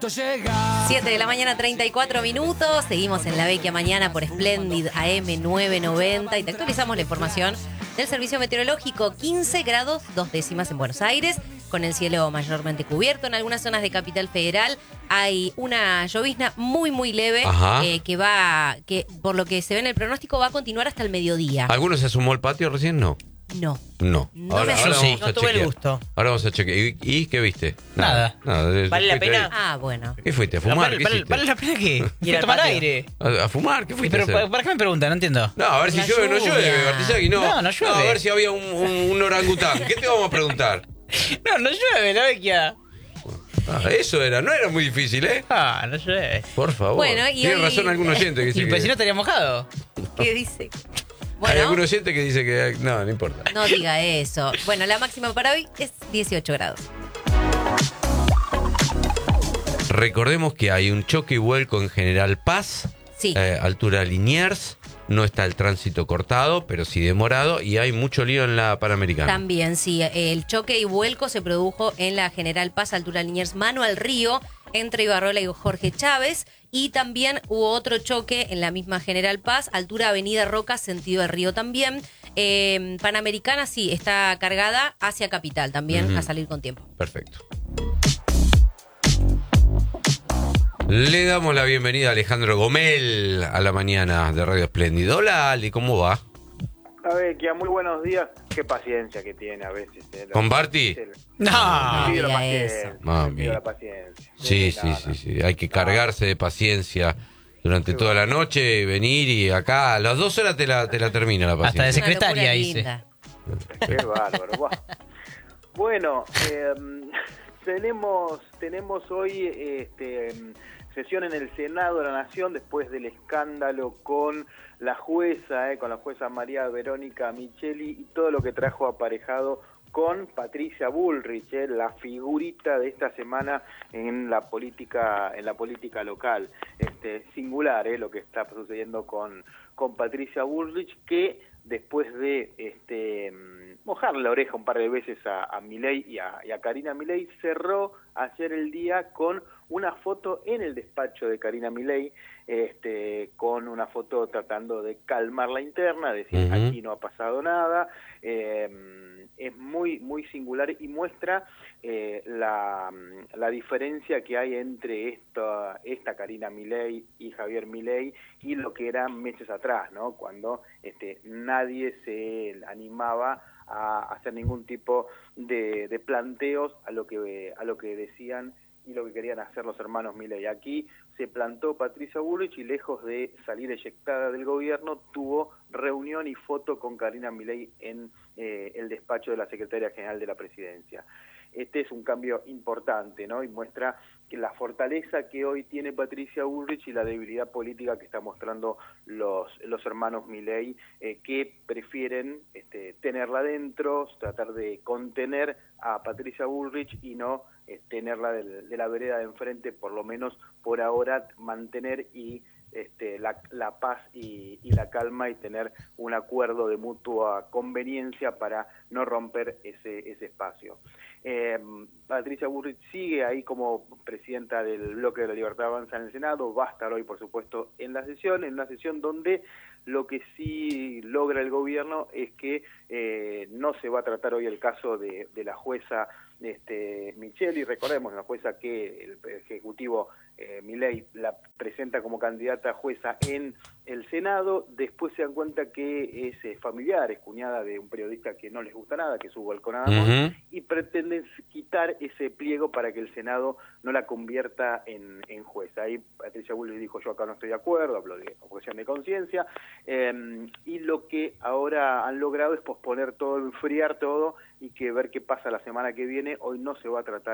7 de la mañana, 34 minutos. Seguimos en La Vecchia Mañana por Splendid AM 990 y te actualizamos la información del servicio meteorológico. 15 grados 2 décimas en Buenos Aires, con el cielo mayormente cubierto. En algunas zonas de Capital Federal hay una llovizna muy leve que por lo que se ve en el pronóstico va a continuar hasta el mediodía. ¿Alguno se asomó al patio recién? No. No. Ahora sí, vamos a no tuve chequear. el gusto. Ahora vamos a chequear. ¿Y qué viste? Nada. ¿Vale la ¿Fuiste pena? ahí? Ah, bueno. ¿Qué fuiste? ¿A fumar? ¿Qué ¿Vale hiciste? la pena qué? Ir Ir a al tomar patio. aire. ¿A fumar? ¿Qué fuiste Pero a hacer? ¿para qué me preguntan? No entiendo. No, a ver si La llueve o no lluvia. llueve, Bartizagui. No llueve. A ver si había un orangután. ¿Qué te vamos a preguntar? No llueve, la vecchia. Eso era, no era muy difícil, ¿eh? No llueve. Por favor. Bueno, y Tiene hoy- razón algún oyente que dice Y pues si no estaría mojado. ¿Qué dice? Hay algún Bueno, oyente que dice que... No importa. no diga eso. Bueno, la máxima para hoy es 18 grados. Recordemos que hay un choque y vuelco en General Paz, Sí. altura Liniers. No está el tránsito cortado, pero sí demorado. Y hay mucho lío en la Panamericana. También, sí. El choque y vuelco se produjo en la General Paz, altura Liniers, mano al río, entre Ibarrola y Jorge Chávez. Y también hubo otro choque en la misma General Paz, altura Avenida Roca, sentido del río también. Panamericana, sí, está cargada hacia Capital también, a salir con tiempo. Perfecto. Le damos la bienvenida a Alejandro Gomel a la mañana de Radio Espléndido. Hola, Ali, ¿cómo va? A ver, que muy buenos días. Qué paciencia que tiene a veces. ¿Con Barty? No. Pido la diga paciencia. eso. Mami. Pido la paciencia. Sí. Hay que No. cargarse de paciencia durante toda la noche, venir y acá a las 2 horas te la termina la Hasta de paciencia. secretaria Una locura hice. linda. Qué bárbaro. Buah. Bueno, tenemos hoy sesión en el Senado de la Nación después del escándalo con la jueza María Verónica Micheli y todo lo que trajo aparejado con Patricia Bullrich, la figurita de esta semana en la política local. Singular lo que está sucediendo con Patricia Bullrich, que después de mojarle la oreja un par de veces a Milei y a Karina Milei, cerró ayer el día con una foto en el despacho de Karina Milei, con una foto tratando de calmar la interna, decir aquí no ha pasado nada. Es muy singular y muestra la diferencia que hay entre esta Karina Milei y Javier Milei y lo que era meses atrás, ¿no? Cuando nadie se animaba a hacer ningún tipo de planteos a lo que decían y lo que querían hacer los hermanos Milei. Aquí se plantó Patricia Bullrich y lejos de salir eyectada del gobierno, tuvo reunión y foto con Karina Milei en el despacho de la Secretaria General de la Presidencia. Este es un cambio importante, ¿no? Y muestra que la fortaleza que hoy tiene Patricia Bullrich y la debilidad política que están mostrando los hermanos Milei, que prefieren tenerla dentro, tratar de contener a Patricia Bullrich y no tenerla de la vereda de enfrente, por lo menos por ahora mantener y la paz y la calma y tener un acuerdo de mutua conveniencia para no romper ese espacio. Patricia Bullrich sigue ahí como presidenta del Bloque de la Libertad Avanza en el Senado, va a estar hoy por supuesto en una sesión donde lo que sí logra el gobierno es que no se va a tratar hoy el caso de la jueza Micheli. Recordemos, la jueza que el Ejecutivo Milei la presenta como candidata a jueza en el Senado, después se dan cuenta que es familiar, es cuñada de un periodista que no les gusta nada, que es Hugo Alconada, y pretenden quitar ese pliego para que el Senado no la convierta en jueza. Ahí Patricia Bullrich dijo: yo acá no estoy de acuerdo, habló de objeción de conciencia, y lo que ahora han logrado es posponer todo, enfriar todo, y que ver qué pasa la semana que viene. Hoy no se va a tratar